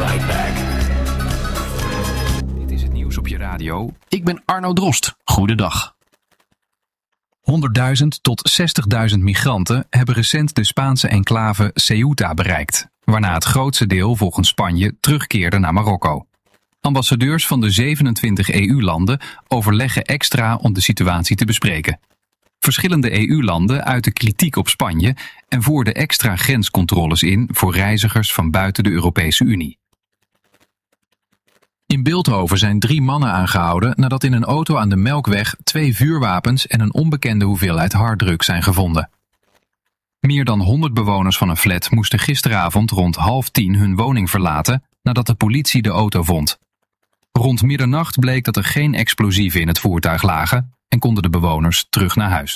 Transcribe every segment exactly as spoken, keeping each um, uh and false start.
right back. Dit is het nieuws op je radio. Ik ben Arno Drost. Goedendag. honderdduizend tot zestigduizend migranten hebben recent de Spaanse enclave Ceuta bereikt, waarna het grootste deel volgens Spanje terugkeerde naar Marokko. Ambassadeurs van de zevenentwintig E U-landen overleggen extra om de situatie te bespreken. Verschillende E U-landen uiten kritiek op Spanje en voerden extra grenscontroles in voor reizigers van buiten de Europese Unie. In Bilthoven zijn drie mannen aangehouden nadat in een auto aan de Melkweg twee vuurwapens en een onbekende hoeveelheid harddrugs zijn gevonden. Meer dan honderd bewoners van een flat moesten gisteravond rond half tien hun woning verlaten nadat de politie de auto vond. Rond middernacht bleek dat er geen explosieven in het voertuig lagen en konden de bewoners terug naar huis.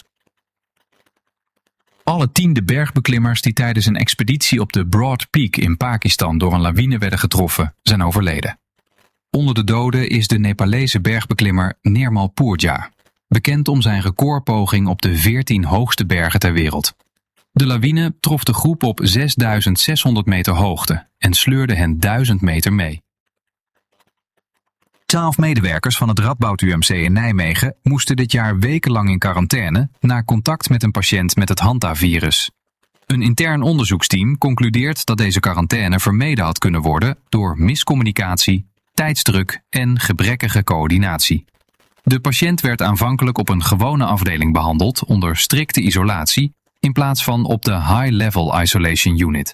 Alle tiende bergbeklimmers die tijdens een expeditie op de Broad Peak in Pakistan door een lawine werden getroffen, zijn overleden. Onder de doden is de Nepalese bergbeklimmer Nirmal Purja, bekend om zijn recordpoging op de veertien hoogste bergen ter wereld. De lawine trof de groep op zesduizend zeshonderd meter hoogte en sleurde hen duizend meter mee. Twaalf medewerkers van het Radboud U M C in Nijmegen moesten dit jaar wekenlang in quarantaine na contact met een patiënt met het Hanta-virus. Een intern onderzoeksteam concludeert dat deze quarantaine vermeden had kunnen worden door miscommunicatie, tijdsdruk en gebrekkige coördinatie. De patiënt werd aanvankelijk op een gewone afdeling behandeld onder strikte isolatie in plaats van op de High Level Isolation Unit.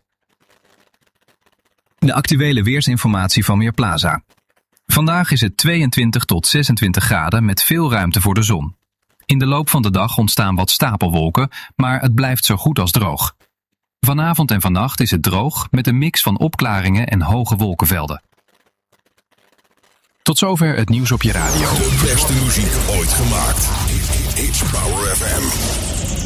De actuele weersinformatie van Weerplaza. Vandaag is het tweeëntwintig tot zesentwintig graden met veel ruimte voor de zon. In de loop van de dag ontstaan wat stapelwolken, maar het blijft zo goed als droog. Vanavond en vannacht is het droog met een mix van opklaringen en hoge wolkenvelden. Tot zover het nieuws op je radio. De beste muziek ooit gemaakt. It's Power F M.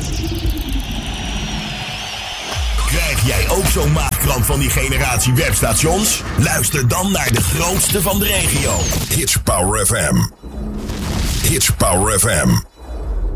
Krijg jij ook zo'n maagkramp van die generatie webstations? Luister dan naar de grootste van de regio. It's Power F M. It's Power F M.